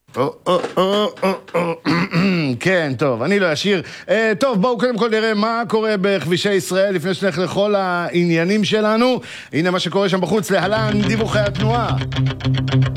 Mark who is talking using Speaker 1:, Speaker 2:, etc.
Speaker 1: כן, טוב, אני לא אשיר. טוב, בואו קודם כל נראה מה קורה בכבישי ישראל לפני שנלך לכל העניינים שלנו. הנה מה שקורה שם בחוץ, להלן דיווחי התנועה.